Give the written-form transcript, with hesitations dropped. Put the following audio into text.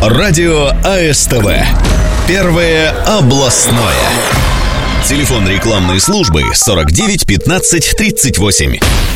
Радио АСТВ. Первое областное. Телефон рекламной службы 49 15 38.